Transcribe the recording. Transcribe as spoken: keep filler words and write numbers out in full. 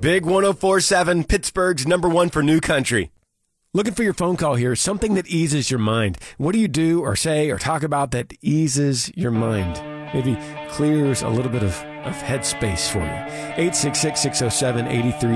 Big one oh four point seven, Pittsburgh's number one for new country. Looking for your phone call here, something that eases your mind. What do you do or say or talk about that eases your mind? Maybe clears a little bit of, of headspace for you. eight six six, six oh seven, eight three